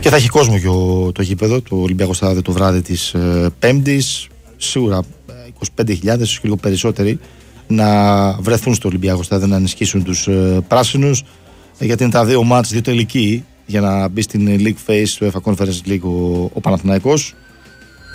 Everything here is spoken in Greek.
Και θα έχει κόσμο και το γήπεδο του Ολυμπιακού Στάδιο το βράδυ της Πέμπτης. Σίγουρα 25.000, ίσως και λίγο περισσότεροι, να βρεθούν στο Ολυμπιακό Στάδιο να ενισχύσουν τους πράσινους. Γιατί είναι τα δύο μάτς, δύο τελικοί για να μπει στην League Phase του UEFA Conference League ο Παναθηναϊκός.